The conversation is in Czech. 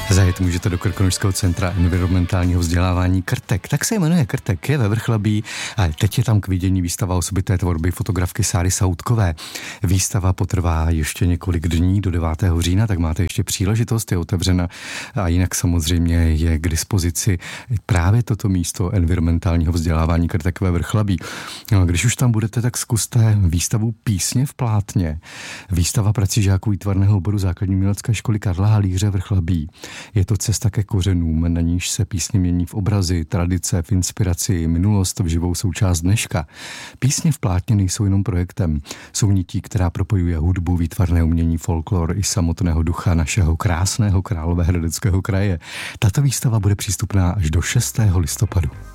Zajet můžete do Krkonošského centra environmentálního vzdělávání Krtek. Tak se jmenuje Krtek, je ve Vrchlabí a teď je tam k vidění výstava osobité tvorby fotografky Sáry Sautkové. Výstava potrvá ještě několik dní do 9. října, tak máte ještě příležitost, je otevřena a jinak samozřejmě je k dispozici právě toto místo environmentálního vzdělávání Krtek ve Vrchlabí. No a když už tam budete, tak zkuste výstavu Písně v plátně. Výstava prací žáků výtvarného oboru základní umělecké školy Karla Halíře Vrchlabí. Je to cesta ke kořenům, na níž se písně mění v obrazy, tradice, v inspiraci, minulost v živou součást dneška. Písně v plátně nejsou jenom projektem. Jsou nití, která propojuje hudbu, výtvarné umění, folklor i samotného ducha našeho krásného Královéhradeckého kraje. Tato výstava bude přístupná až do 6. listopadu.